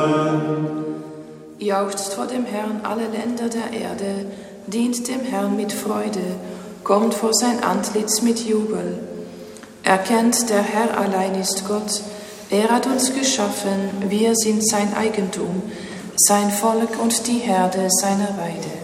Jauchzt vor dem Herrn alle Länder der Erde, dient dem Herrn mit Freude, kommt vor sein Antlitz mit Jubel. Erkennt, der Herr allein ist Gott, er hat uns geschaffen, wir sind sein Eigentum, sein Volk und die Herde seiner Weide.